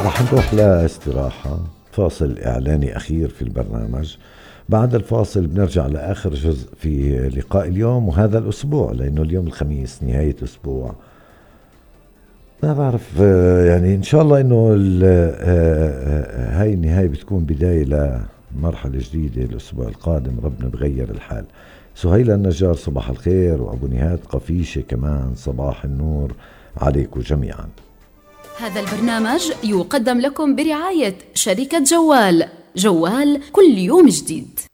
رح نروح لاستراحة، فاصل إعلاني أخير في البرنامج. بعد الفاصل بنرجع لآخر جزء في لقاء اليوم وهذا الأسبوع، لأنه اليوم الخميس نهاية أسبوع. ما بعرف يعني إن شاء الله إنه هاي النهاية بتكون بداية لمرحلة جديدة الأسبوع القادم، ربنا بغير الحال. سهيلة النجار صباح الخير، وأبو نهاد قفيشة كمان صباح النور عليكم جميعا. هذا البرنامج يقدم لكم برعاية شركة جوال كل يوم جديد.